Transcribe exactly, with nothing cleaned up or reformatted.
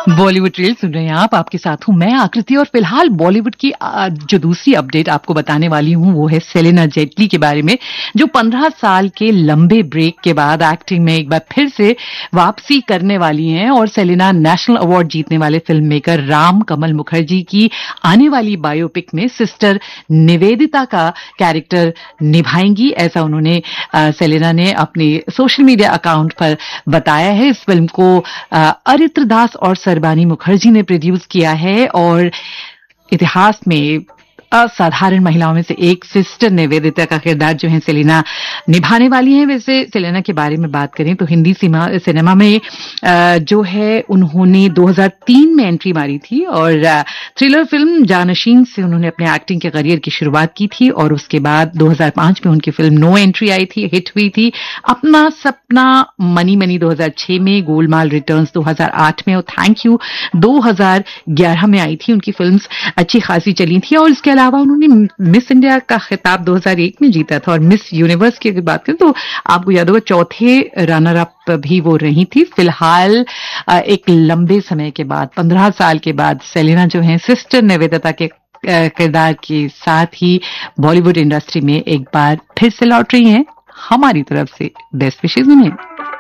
Bollywood reel सुन रहे हैं आप, आपके साथ हूं मैं आकृति। और फिलहाल बॉलीवुड की जो दूसरी अपडेट आपको बताने वाली हूं वो है सेलेना जेटली के बारे में, जो पंद्रह साल के लंबे ब्रेक के बाद एक्टिंग में एक बार फिर से वापसी करने वाली हैं। और सेलेना नेशनल अवार्ड जीतने वाले फिल्म मेकर राम कमल मुखर्जी की आने वाली बायोपिक में सिस्टर निवेदिता का कैरेक्टर निभाएंगी, ऐसा उन्होंने सेलेना ने अपने सोशल मीडिया अकाउंट पर बताया है। इस फिल्म को अरित्र दास और सरबानी मुखर्जी ने प्रोड्यूस किया है और इतिहास में असाधारण महिलाओं में से एक सिस्टर निवेदिता का किरदार जो है सेलेना निभाने वाली हैं। वैसे सेलेना के बारे में बात करें तो हिंदी सिनेमा में जो है उन्होंने दो हज़ार तीन में एंट्री मारी थी और थ्रिलर फिल्म जानशीन से उन्होंने अपने एक्टिंग के करियर की शुरुआत की थी। और उसके बाद दो हज़ार पाँच में उनकी फिल्म नो एंट्री आई थी, हिट हुई थी। अपना सपना, मनी मनी दो हज़ार छह में, गोलमाल रिटर्न्स दो हज़ार आठ में और थैंक यू दो हज़ार ग्यारह में आई थी। उनकी फिल्म्स अच्छी खासी चली थी और इसके अलावा उन्होंने मिस इंडिया का खिताब दो हज़ार एक में जीता था। और मिस यूनिवर्स की अगर बात करें तो आपको याद होगा चौथे रनर अप भी वो रही थी। फिलहाल एक लंबे समय के बाद, पंद्रह साल के बाद सेलेना जो है सिस्टर निवेदिता के किरदार के साथ ही बॉलीवुड इंडस्ट्री में एक बार फिर से लौट रही हैं। हमारी तरफ से बेस्ट विशेष उन्हें।